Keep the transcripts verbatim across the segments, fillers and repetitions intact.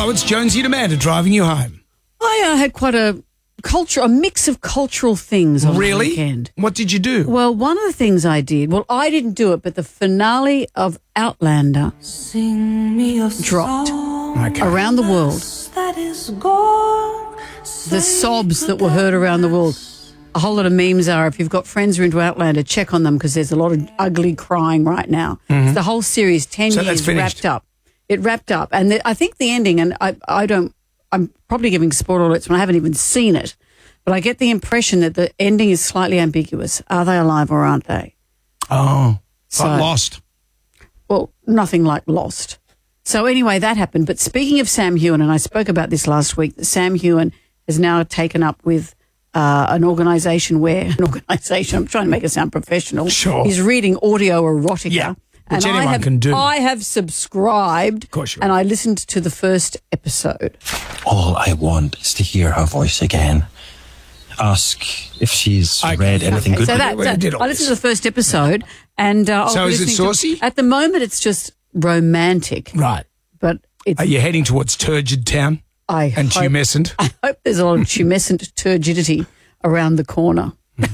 Hello, it's Jonesy and Amanda driving you home. I uh, had quite a culture, a mix of cultural things on really? the weekend. What did you do? Well, one of the things I did, well, I didn't do it, but the finale of Outlander Sing me a dropped Okay. around the world. that is gone. The sobs that were heard around the world. A whole lot of memes are, if you've got friends who are into Outlander, check on them because there's a lot of ugly crying right now. Mm-hmm. The whole series, ten So that's years, finished. wrapped up. It wrapped up. And the, I think the ending, and I, I don't, I'm probably giving spoiler alerts when I haven't even seen it, but I get the impression that the ending is slightly ambiguous. Are they alive or aren't they? Oh, So- got lost. Well, nothing like Lost. So anyway, that happened. But speaking of Sam Heughan, and I spoke about this last week, that Sam Heughan has now taken up with uh, an organisation where, an organisation, I'm trying to make it sound professional. Sure. He's reading audio erotica. Yeah, and which I anyone have, can do. I have subscribed. Of course you and I listened to the first episode. All I want is to hear her voice again. Ask if she's Okay. read anything Okay, good. so that, we so did all I listened to the first episode, and uh, I'll So be is it listening to- saucy? at the moment, it's just romantic, Right. but it's. Are you heading towards Turgid Town I and hope, Tumescent? I hope there's a lot of tumescent turgidity around the corner.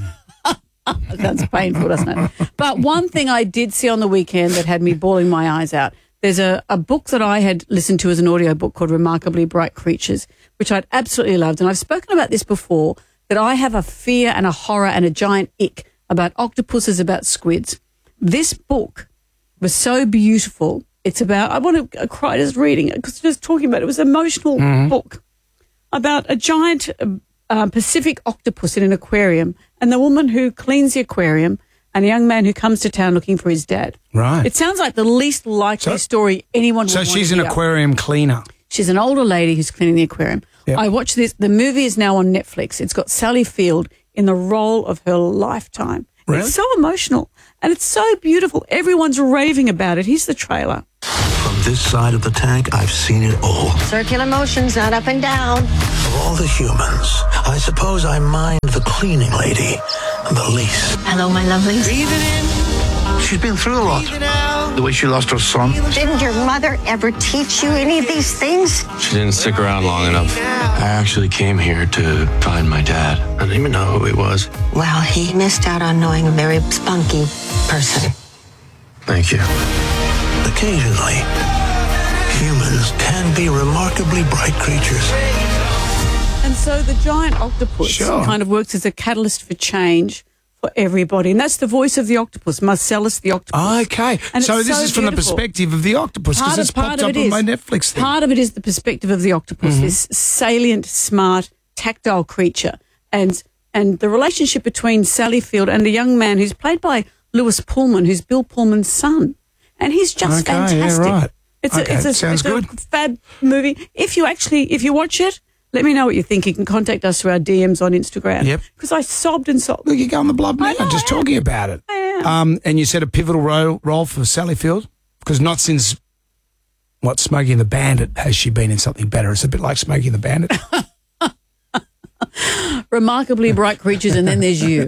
That sounds painful, doesn't it? But one thing I did see on the weekend that had me bawling my eyes out, there's a, a book that I had listened to as an audio book called Remarkably Bright Creatures, which I'd absolutely loved. And I've spoken about this before, that I have a fear and a horror and a giant ick about octopuses, about squids. This book was so beautiful. It's about, I want to cry just reading it because just talking about it. It was an emotional book about a giant uh, Pacific octopus in an aquarium and the woman who cleans the aquarium and a young man who comes to town looking for his dad. Right. It sounds like the least likely So- story anyone would So want she's to an hear. aquarium cleaner. She's an older lady who's cleaning the aquarium. Yep. I watched this. The movie is now on Netflix. It's got Sally Field in the role of her lifetime. Really? It's so emotional and it's so beautiful. Everyone's raving about it. Here's the trailer. From this side of the tank, I've seen it all. Circular motions, not up and down. Of all the humans, I suppose I mind the cleaning lady the least. Hello, my lovelies. She's been through a lot. The way she lost her son. Didn't your mother ever teach you any of these things? She didn't stick around long enough. I actually came here to find my dad. I didn't even know who he was. Well, he missed out on knowing a very spunky person. Thank you. Occasionally, humans can be remarkably bright creatures. And so the giant octopus Sure. kind of works as a catalyst for change for everybody. And that's the voice of the octopus, Marcellus the octopus. Okay. And So it's this so is from the beautiful. perspective of the octopus because Part it's of- part popped of up it on is. my Netflix thing. Part of it is the perspective of the octopus, Mm-hmm. this salient, smart, tactile creature. And and the relationship between Sally Field and a young man who's played by Lewis Pullman, who's Bill Pullman's son. And he's just Okay, yeah, fantastic. right. It's Okay, a, it's a, sounds it's good. a fab movie. If you actually, if you watch it, let me know what you think. You can contact us through our D Ms on Instagram. Yep. Because I sobbed and sobbed. Look, you're going the blood now, I know, just I am. talking about it. I am. Um, and you said a pivotal role, role for Sally Field? Because not since, what, Smokey and the Bandit has she been in something better. It's a bit like Smokey and the Bandit. Remarkably bright creatures, and then there's you.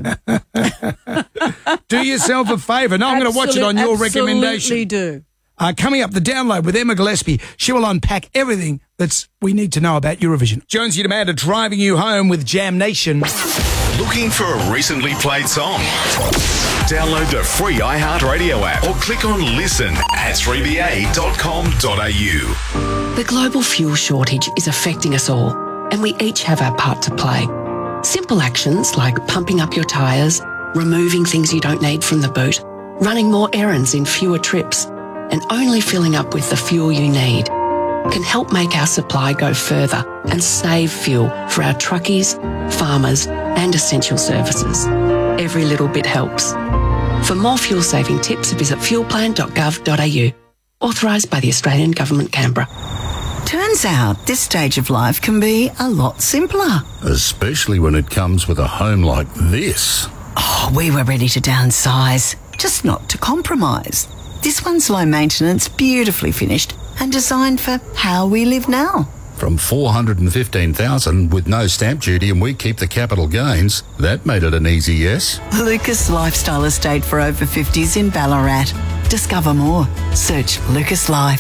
Do yourself a favour. No, I'm going to watch it on your Absolutely recommendation. do. Uh, coming up, the download with Emma Gillespie. She will unpack everything that's we need to know about Eurovision. Jonesy and Amanda driving you home with Jam Nation. Looking for a recently played song? Download the free iHeartRadio app or click on listen at three b a dot com dot a u. The global fuel shortage is affecting us all, and we each have our part to play. Simple actions like pumping up your tyres, removing things you don't need from the boot, running more errands in fewer trips, and only filling up with the fuel you need can help make our supply go further and save fuel for our truckies, farmers, and essential services. Every little bit helps. For more fuel-saving tips, visit fuel plan dot gov dot a u. Authorised by the Australian Government, Canberra. Turns out this stage of life can be a lot simpler. Especially when it comes with a home like this. Oh, we were ready to downsize, just not to compromise. This one's low maintenance, beautifully finished, and designed for how we live now. From four hundred fifteen thousand dollars with no stamp duty and we keep the capital gains, that made it an easy yes. Lucas Lifestyle Estate for over fifties in Ballarat. Discover more. Search Lucas Life.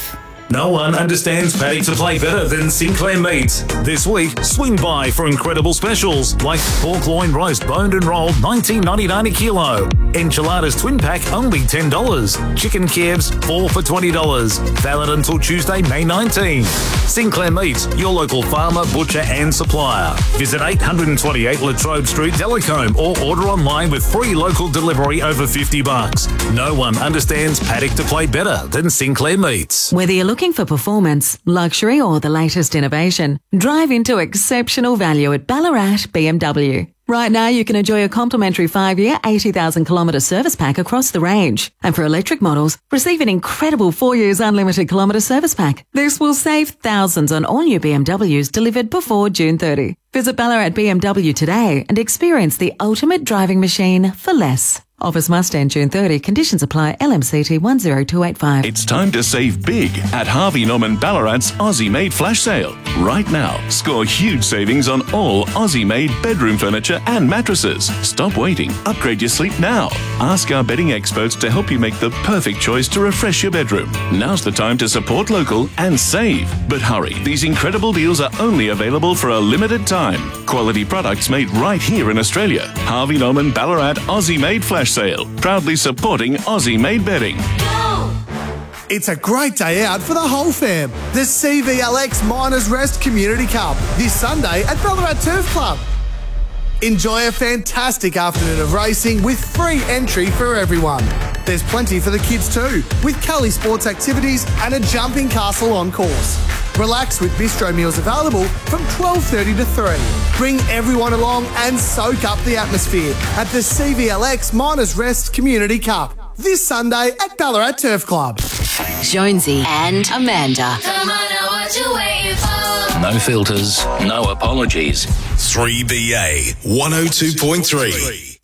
No one understands paddock to play better than Sinclair Meats. This week, swing by for incredible specials like pork loin roast boned and rolled nineteen ninety-nine a kilo. Enchiladas twin pack only ten dollars. Chicken Kievs four for twenty dollars. Valid until Tuesday, May nineteenth. Sinclair Meats, your local farmer, butcher and supplier. Visit eight twenty-eight Latrobe Street, Delacombe, or order online with free local delivery over fifty bucks. No one understands paddock to play better than Sinclair Meats. Whether you're looking for performance, luxury or the latest innovation, drive into exceptional value at Ballarat B M W. Right now you can enjoy a complimentary five-year, eighty thousand kilometre service pack across the range. And for electric models, receive an incredible four years unlimited kilometre service pack. This will save thousands on all new B M Ws delivered before June thirtieth. Visit Ballarat B M W today and experience the ultimate driving machine for less. Offers must end June thirtieth. Conditions apply. L M C T one zero two eight five. It's time to save big at Harvey Norman Ballarat's Aussie-made flash sale. Right now, score huge savings on all Aussie-made bedroom furniture and mattresses. Stop waiting. Upgrade your sleep now. Ask our bedding experts to help you make the perfect choice to refresh your bedroom. Now's the time to support local and save. But hurry, these incredible deals are only available for a limited time. Quality products made right here in Australia. Harvey Norman Ballarat Aussie-made flash sale, proudly supporting Aussie-made bedding. It's a great day out for the whole fam. The C V L X Miners Rest Community Cup this Sunday at Ballarat Turf Club. Enjoy a fantastic afternoon of racing with free entry for everyone. There's plenty for the kids too, with Cully sports activities and a jumping castle on course. Relax with bistro meals available from twelve thirty to three. Bring everyone along and soak up the atmosphere at the C V L X Miners Rest Community Cup this Sunday at Ballarat Turf Club. Jonesy and Amanda. Come on now, what you waiting for? No filters, no apologies. three B A one oh two point three.